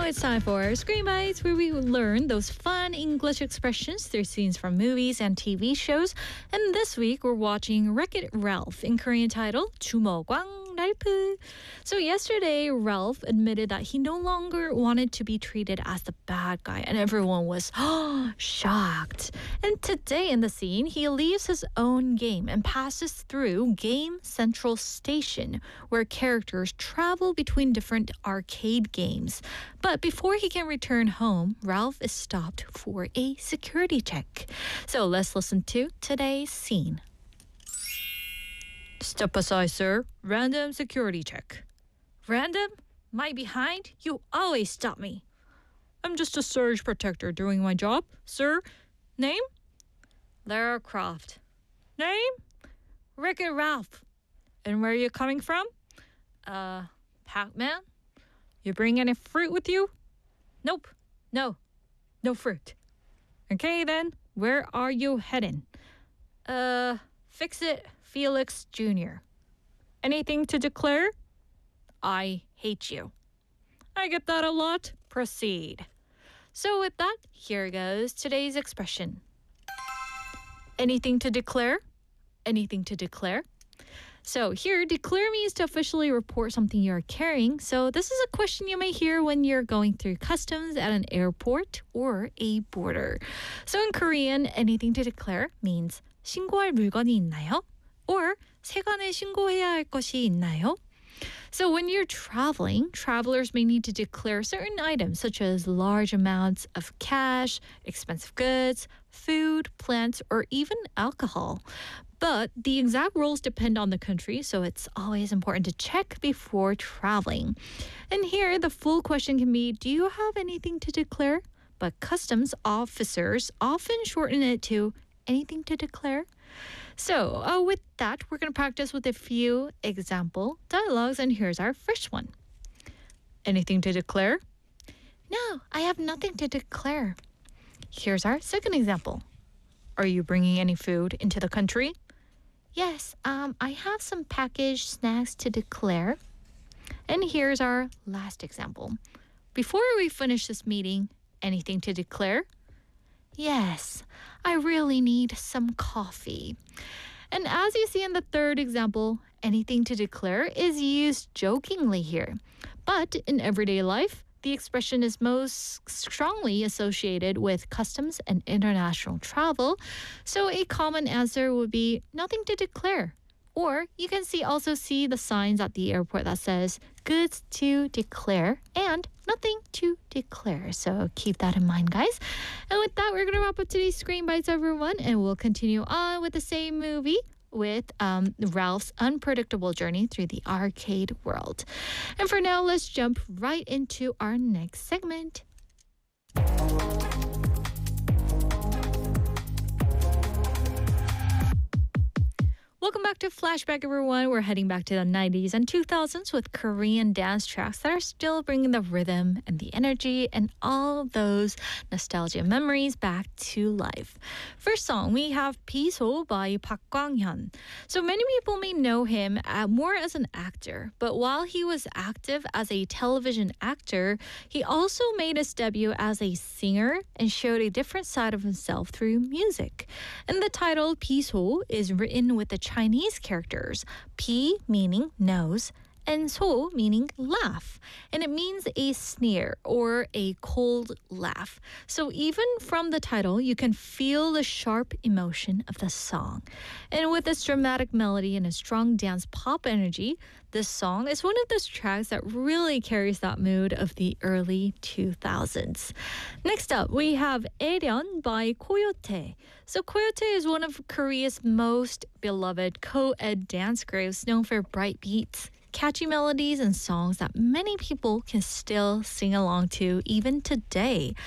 it's time for Screen Bites, where we learn those fun English expressions through scenes from movies and TV shows. And this week, we're watching Wreck-It Ralph in Korean title, 주먹왕 랄프. So yesterday, Ralph admitted that he no longer wanted to be treated as the bad guy, and everyone was shocked. And today in the scene, he leaves his own game and passes through Game Central Station, where characters travel between different arcade games. But before he can return home, Ralph is stopped for a security check. So let's listen to today's scene. Step aside, sir. Random security check. Random? My behind? You always stop me. I'm just a surge protector doing my job, sir. Name? Lara Croft. Name? Wreck-It Ralph. And where are you coming from? Pac-Man? You bring any fruit with you? Nope. No fruit. Okay then, where are you heading? Fix-It Felix Jr. Anything to declare? I hate you. I get that a lot. Proceed. So with that, here goes today's expression. Anything to declare? Anything to declare? So here, declare means to officially report something you're carrying. So this is a question you may hear when you're going through customs at an airport or a border. So in Korean, anything to declare means 신고할 물건이 있나요? Or 세관에 신고해야 할 것이 있나요? So when you're traveling, travelers may need to declare certain items such as large amounts of cash, expensive goods, food, plants, or even alcohol. But the exact rules depend on the country, so it's always important to check before traveling. And here, the full question can be, do you have anything to declare? But customs officers often shorten it to anything to declare. So with that, we're going to practice with a few example dialogues, and here's our first one. Anything to declare? No, I have nothing to declare. Here's our second example. Are you bringing any food into the country? Yes, I have some packaged snacks to declare. And here's our last example. Before we finish this meeting, anything to declare? Yes, I really need some coffee. And as you see in the third example, anything to declare is used jokingly here. But in everyday life, the expression is most strongly associated with customs and international travel. So a common answer would be nothing to declare. Or you can also see the signs at the airport that says goods to declare and nothing to declare. So keep that in mind, guys. And with that, we're going to wrap up today's Screen Bites, everyone. And we'll continue on with the same movie with Ralph's unpredictable journey through the arcade world. And for now, let's jump right into our next segment. Welcome back to Flashback, everyone. We're heading back to the 90s and 2000s with Korean dance tracks that are still bringing the rhythm and the energy and all those nostalgia memories back to life. First song, we have 비소 by Park Kwang-hyun. So many people may know him more as an actor, but while he was active as a television actor, he also made his debut as a singer and showed a different side of himself through music. And the title 비소 is written with the Chinese characters, pi meaning nose, and so meaning laugh. And it means a sneer or a cold laugh. So even from the title, you can feel the sharp emotion of the song. And with its dramatic melody and a strong dance pop energy, this song is one of those tracks that really carries that mood of the early 2000s. Next up, we have Aereon by Coyote. So Coyote is one of Korea's most beloved co-ed dance groups known for bright beats, catchy melodies, and songs that many people can still sing along to even today.